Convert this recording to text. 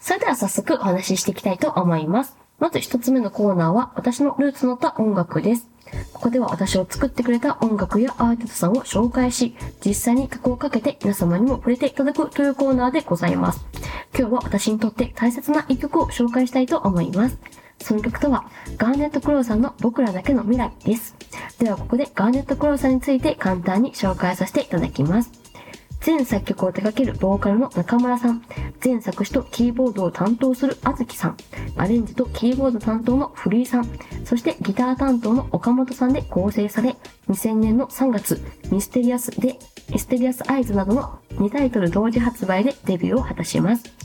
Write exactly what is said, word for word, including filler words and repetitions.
それでは早速お話ししていきたいと思います。まず一つ目のコーナーは私のルーツのった音楽です。ここでは私を作ってくれた音楽やアーティストさんを紹介し、実際に曲をかけて皆様にも触れていただくというコーナーでございます。今日は私にとって大切な一曲を紹介したいと思います。その曲とはガーネット・クロウさんの僕らだけの未来です。ではここでガーネット・クロウさんについて簡単に紹介させていただきます。全作曲を手掛けるボーカルの中村さん、全作詞とキーボードを担当するあずきさん、アレンジとキーボード担当のフリーさん、そしてギター担当の岡本さんで構成され、にせんねんのさんがつ、ミステリアスでミステリアスアイズなどのにタイトル同時発売でデビューを果たします。